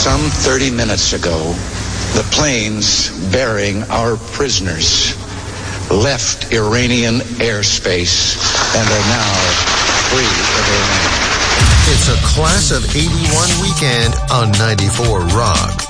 Some 30 minutes ago, the planes bearing our prisoners left Iranian airspace and are now free of Iran. It's a Class of 81 weekend on 94 Rock.